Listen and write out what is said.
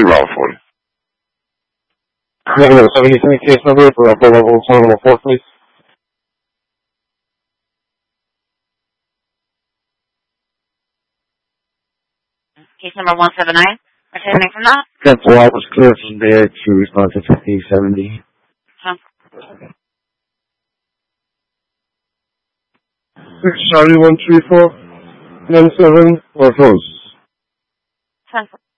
route 40. Negative 73 case number for upper level cell number 4, please. Case number 179. What's your name from that? That's why it was clear from there to respond to 5070. Charlie 134 97 or close.